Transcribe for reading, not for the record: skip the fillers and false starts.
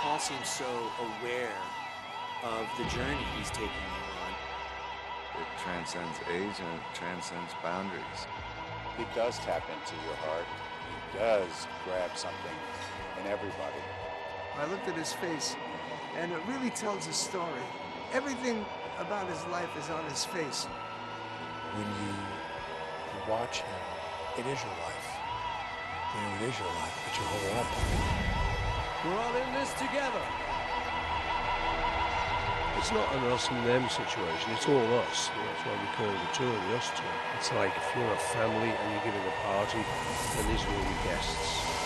Paul seems so aware of the journey he's taking you on. It transcends age and it transcends boundaries. He does tap into your heart. He does grab something in everybody. I looked at his face, and it really tells a story. Everything about his life is on his face. When you watch him, it is your life. You know, it is your life, but you hold up. We're all in this together. It's not an us and them situation, it's all us. That's why we call the tour the us tour. It's like if you're a family and you're giving a party, then these are all your guests.